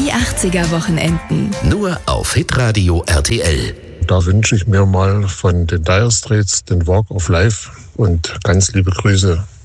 Die 80er-Wochenenden. Nur auf Hitradio RTL. Da wünsche ich mir mal von den Dire Straits den Walk of Life und ganz liebe Grüße